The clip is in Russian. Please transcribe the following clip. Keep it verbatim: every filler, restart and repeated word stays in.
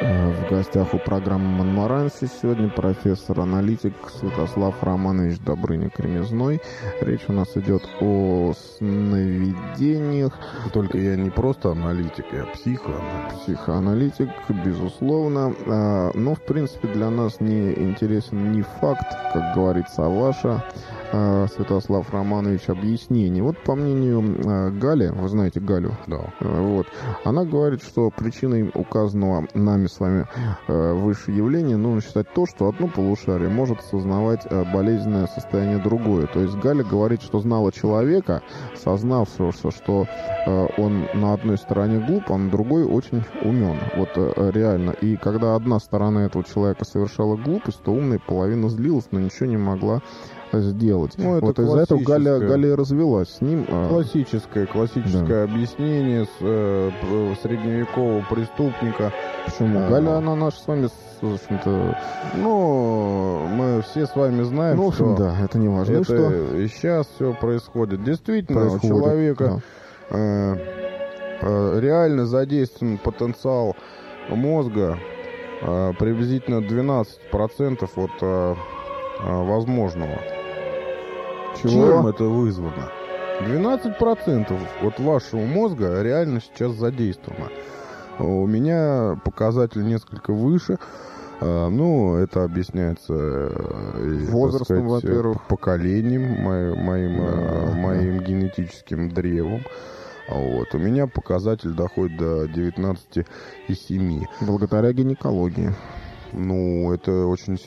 В гостях у программы «Монмаранси» сегодня профессор-аналитик Святослав Романович Добрыня-Кремезной. Речь у нас идет о сновидениях. Только я не просто аналитик, я психоаналитик. Психоаналитик, безусловно. Но, в принципе, для нас не интересен ни факт, как говорится, а ваша, Святослав Романович, объяснение. Вот по мнению Гали, вы знаете Галю? Да. Вот, она говорит, что причиной указанного нами с вами э, выше явления нужно считать то, что одно полушарие может осознавать э, болезненное состояние другое. То есть Галя говорит, что знала человека, сознавшегося, что э, он на одной стороне глуп, а на другой очень умен. Вот э, реально. И когда одна сторона этого человека совершала глупость, то умная половина злилась, но ничего не могла сделать. Ну, это вот из-за этого Галя, Галя развелась с ним. Классическое, классическое да. объяснение с, э, средневекового преступника. Почему? А, Галя, она наша с вами, в общем-то... Ну, мы все с вами знаем, ну, в общем, что... да, это не важно. Это что? И сейчас все происходит. Действительно, происходит, у человека да. э, э, реально задействован потенциал мозга э, приблизительно двенадцать процентов от э, возможного. Чего? Чем это вызвано? двенадцать процентов от вашего мозга реально сейчас задействовано. У меня показатель несколько выше. Ну, это объясняется возрастом, во-первых, поколением, моим, моим, да, моим да. генетическим древом. Вот. У меня показатель доходит до девятнадцати и семи. Благодаря гинекологии. Ну, это очень